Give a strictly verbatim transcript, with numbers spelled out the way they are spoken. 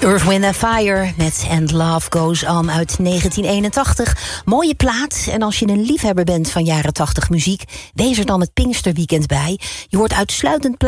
Earth, Wind and Fire met And Love Goes On uit negentien eenentachtig. Mooie plaat. En als je een liefhebber bent van jaren tachtig muziek, wees er dan het Pinksterweekend bij. Je hoort uitsluitend